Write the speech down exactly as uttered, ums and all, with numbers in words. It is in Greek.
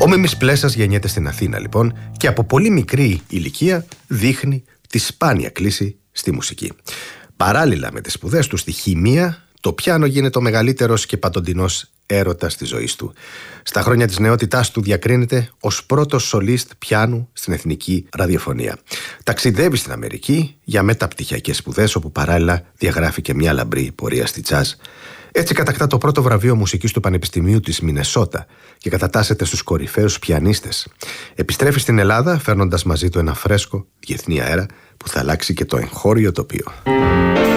Ο Μίμης Πλέσας γεννιέται στην Αθήνα λοιπόν και από πολύ μικρή ηλικία δείχνει τη σπάνια κλίση στη μουσική. Παράλληλα με τις σπουδές του στη χημεία, το πιάνο γίνεται ο μεγαλύτερος και παντοτινός έρωτας της ζωής του. Στα χρόνια της νεότητάς του διακρίνεται ως πρώτος σολίστ πιάνου στην εθνική ραδιοφωνία. Ταξιδεύει στην Αμερική για μεταπτυχιακές σπουδές, όπου παράλληλα διαγράφει και μια λαμπρή πορεία στη τζαζ. Έτσι κατακτά το πρώτο βραβείο μουσικής του Πανεπιστημίου της Μινεσότα και κατατάσσεται στους κορυφαίους πιανίστες. Επιστρέφει στην Ελλάδα φέρνοντας μαζί του ένα φρέσκο διεθνή αέρα που θα αλλάξει και το εγχώριο τοπίο.